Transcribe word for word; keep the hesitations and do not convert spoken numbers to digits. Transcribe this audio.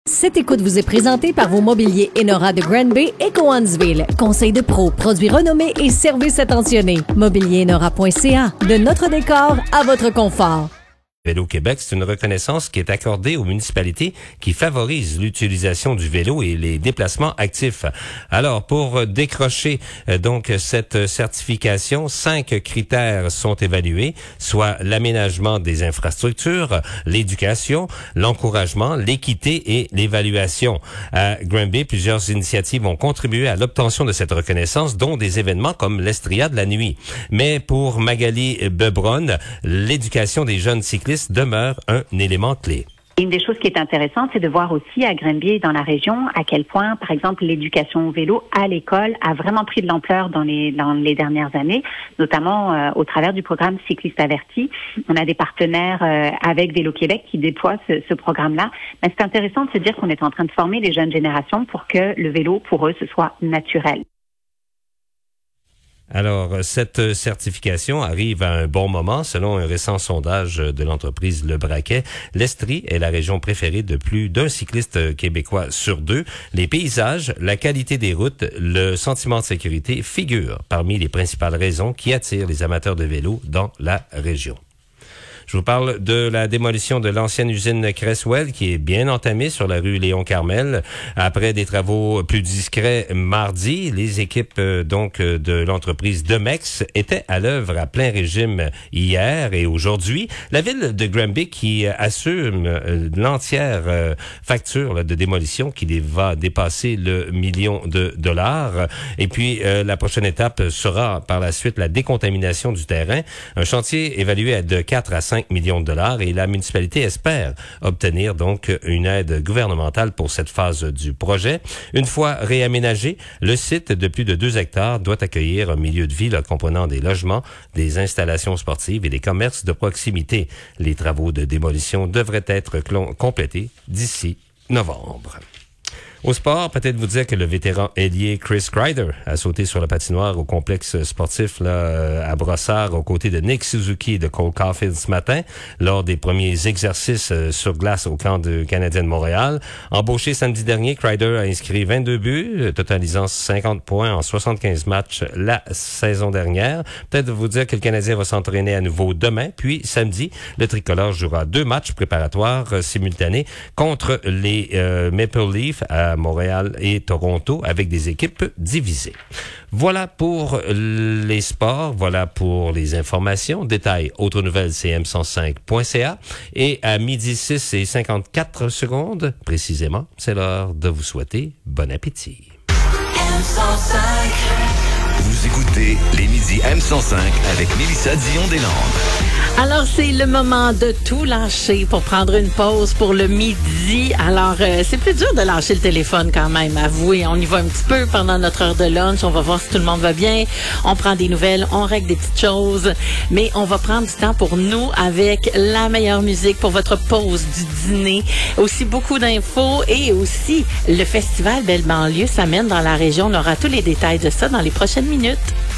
Cette écoute vous est présentée par vos mobiliers Enora de Granby et Cowansville. Conseil de pro, produits renommés et services attentionnés. mobilier enora point c a. De notre décor à votre confort. Vélo Québec, c'est une reconnaissance qui est accordée aux municipalités qui favorisent l'utilisation du vélo et les déplacements actifs. Alors, pour décrocher euh, donc cette certification, cinq critères sont évalués, soit l'aménagement des infrastructures, l'éducation, l'encouragement, l'équité et l'évaluation. À Granby, plusieurs initiatives ont contribué à l'obtention de cette reconnaissance, dont des événements comme l'Estria de la nuit. Mais pour Magali Bebron, l'éducation des jeunes cyclistes demeure un élément clé. Une des choses qui est intéressante, c'est de voir aussi à Granby et dans la région à quel point, par exemple, l'éducation au vélo à l'école a vraiment pris de l'ampleur dans les dans les dernières années, notamment euh, au travers du programme Cycliste Averti. On a des partenaires euh, avec Vélo Québec qui déploient ce, ce programme-là. Mais c'est intéressant de se dire qu'on est en train de former les jeunes générations pour que le vélo, pour eux, ce soit naturel. Alors, cette certification arrive à un bon moment. Selon un récent sondage de l'entreprise Le Braquet, l'Estrie est la région préférée de plus d'un cycliste québécois sur deux. Les paysages, la qualité des routes, le sentiment de sécurité figurent parmi les principales raisons qui attirent les amateurs de vélo dans la région. Je vous parle de la démolition de l'ancienne usine Cresswell qui est bien entamée sur la rue Léon-Carmel. Après des travaux plus discrets mardi, les équipes euh, donc de l'entreprise Demex étaient à l'œuvre à plein régime hier et aujourd'hui. La ville de Granby qui assume euh, l'entière euh, facture là, de démolition qui va dépasser le million de dollars. Et puis euh, la prochaine étape sera par la suite la décontamination du terrain. Un chantier évalué à de quatre à cinq millions de dollars et la municipalité espère obtenir donc une aide gouvernementale pour cette phase du projet. Une fois réaménagé, le site de plus de deux hectares doit accueillir un milieu de vie là, comprenant des logements, des installations sportives et des commerces de proximité. Les travaux de démolition devraient être cl- complétés d'ici novembre. Au sport, peut-être vous dire que le vétéran ailier Chris Kreider a sauté sur la patinoire au complexe sportif là, à Brossard aux côtés de Nick Suzuki et de Cole Caulfield ce matin lors des premiers exercices sur glace au camp de Canadien de Montréal. Embauché samedi dernier, Kreider a inscrit vingt-deux buts, totalisant cinquante points en soixante-quinze matchs la saison dernière. Peut-être vous dire que le Canadien va s'entraîner à nouveau demain, puis samedi, le tricolore jouera deux matchs préparatoires euh, simultanés contre les euh, Maple Leafs à Montréal et Toronto avec des équipes divisées. Voilà pour les sports, voilà pour les informations. Détail, autres nouvelles, c m cent cinq point c a. Et à midi six et cinquante-quatre secondes, précisément, c'est l'heure de vous souhaiter bon appétit. M cent cinq. Vous écoutez les midis M cent cinq avec Mélissa Dion-Deslandes. Alors, c'est le moment de tout lâcher pour prendre une pause pour le midi. Alors, euh, c'est plus dur de lâcher le téléphone quand même, avouez. On y va un petit peu pendant notre heure de lunch. On va voir si tout le monde va bien. On prend des nouvelles, on règle des petites choses. Mais on va prendre du temps pour nous avec la meilleure musique pour votre pause du dîner. Aussi beaucoup d'infos et aussi le festival Belle Banlieue s'amène dans la région. On aura tous les détails de ça dans les prochaines minutes.